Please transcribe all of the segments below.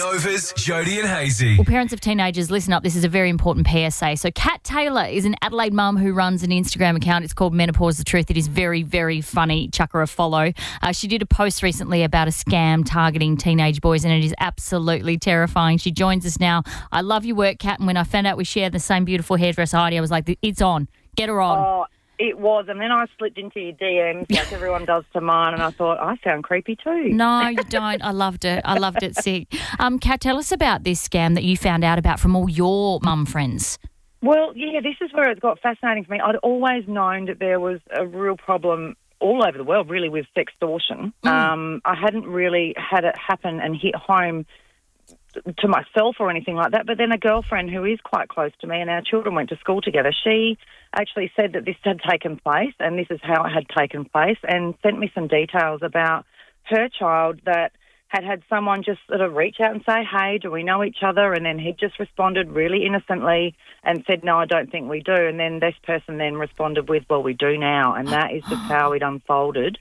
Nova's Jody and Hazy. Well, parents of teenagers, listen up. This is a very important PSA. So Kat Taylor is an Adelaide mum who runs an Instagram account. It's called Menopause The Truth. It is very, very funny. Chuck her a follow. She did a post recently about a scam targeting teenage boys, and it is absolutely terrifying. She joins us now. I love your work, Kat, and when I found out we share the same beautiful hairdresser, Heidi, I was like, it's on. Get her on. Oh, it was. And then I slipped into your DMs like everyone does to mine, and I thought, I sound creepy too. No, you don't. I loved it. I loved it sick. Kat, tell us about this scam that you found out about from all your mum friends. Well, yeah, this is where it got fascinating for me. I'd always known that there was a real problem all over the world, really, with sextortion. I hadn't really had it happen and hit home to myself or anything like that, but then a girlfriend who is quite close to me, and our children went to school together, she actually said that this had taken place and this is how it had taken place, and sent me some details about her child that had someone just sort of reach out and say, hey, do we know each other? And then he just responded really innocently and said, no, I don't think we do. And then this person then responded with, well, we do now. And that is just how it unfolded.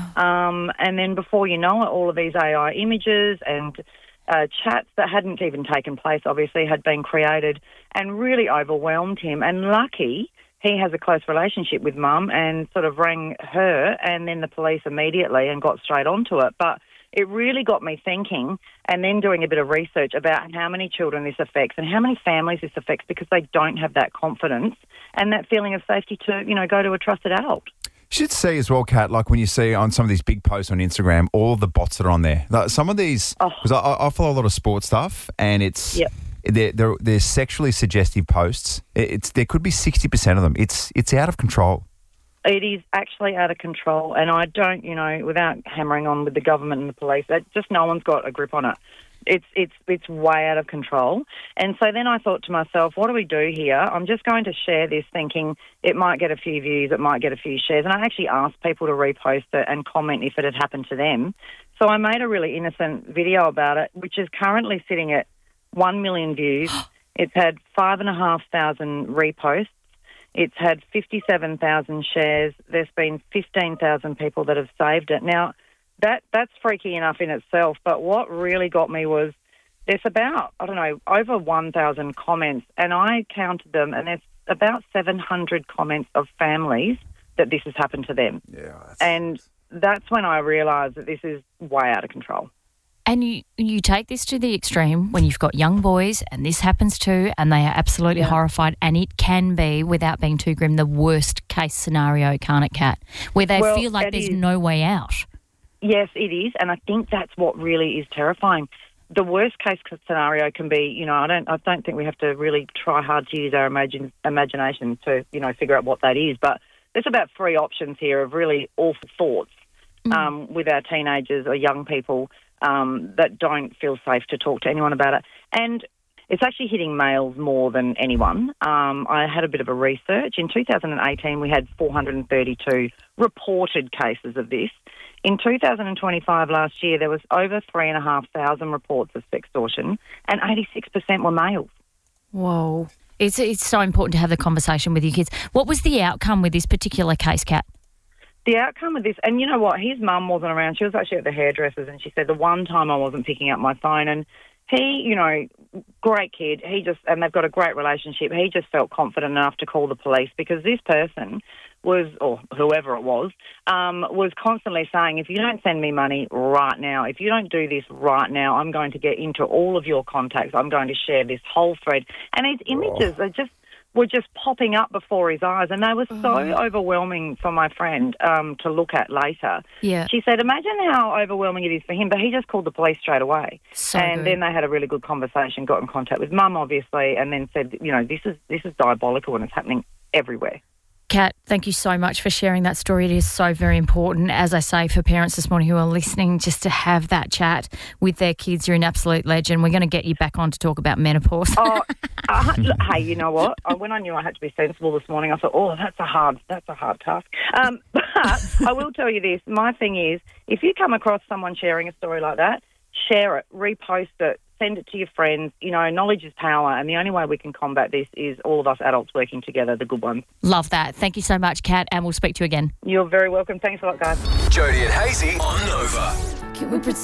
And then before you know it, all of these AI images and chats that hadn't even taken place, obviously, had been created and really overwhelmed him. And lucky he has a close relationship with mum and sort of rang her and then the police immediately and got straight onto it. But it really got me thinking, and then doing a bit of research about how many children this affects and how many families this affects, because they don't have that confidence and that feeling of safety to, go to a trusted adult. You should see as well, Kat, like when you see on some of these big posts on Instagram, all of the bots that are on there. Like some of these, because I follow a lot of sports stuff, and it's they're sexually suggestive posts. There could be 60% of them. It's out of control. It is actually out of control, and I don't, without hammering on with the government and the police, just no one's got a grip on it. It's way out of control. And so then I thought to myself, what do we do here? I'm just going to share this thinking it might get a few views, it might get a few shares. And I actually asked people to repost it and comment if it had happened to them. So I made a really innocent video about it, which is currently sitting at 1 million views. It's had 5,500 reposts. It's had 57,000 shares. There's been 15,000 people that have saved it. Now, that's freaky enough in itself, but what really got me was there's about, over 1,000 comments, and I counted them, and there's about 700 comments of families that this has happened to them. Yeah, and that's when I realised that this is way out of control. And you take this to the extreme when you've got young boys and this happens too, and they are absolutely horrified, and it can be, without being too grim, the worst case scenario, can't it, Kat? Where they feel like there's no way out. Yes, it is, and I think that's what really is terrifying. The worst case scenario can be, I don't think we have to really try hard to use our imagination to, figure out what that is, but there's about 3 options here of really awful thoughts with our teenagers or young people that don't feel safe to talk to anyone about it. And it's actually hitting males more than anyone. I had a bit of a research. In 2018, we had 432 reported cases of this. In 2025, last year, there was over 3,500 reports of sextortion, and 86% were males. Whoa. It's so important to have the conversation with your kids. What was the outcome with this particular case, Kat? The outcome of this, and you know what, his mum wasn't around. She was actually at the hairdresser's, and she said the one time I wasn't picking up my phone, and he, great kid, and they've got a great relationship, he just felt confident enough to call the police, because this person was, or whoever it was constantly saying, if you don't send me money right now, if you don't do this right now, I'm going to get into all of your contacts, I'm going to share this whole thread. And these images were just popping up before his eyes, and they were so overwhelming for my friend to look at later. Yeah. She said, imagine how overwhelming it is for him, but he just called the police straight away. Then they had a really good conversation, got in contact with mum, obviously, and then said, this is diabolical and it's happening everywhere. Kat, thank you so much for sharing that story. It is so very important, as I say, for parents this morning who are listening, just to have that chat with their kids. You're an absolute legend. We're going to get you back on to talk about menopause. Hey, you know what? When I knew I had to be sensible this morning, I thought, that's a hard task. But I will tell you this. My thing is, if you come across someone sharing a story like that, share it, repost it, send it to your friends. Knowledge is power, and the only way we can combat this is all of us adults working together, the good ones. Love that. Thank you so much, Kat, and we'll speak to you again. You're very welcome. Thanks a lot, guys. Jody and Hazy on Nova. Can we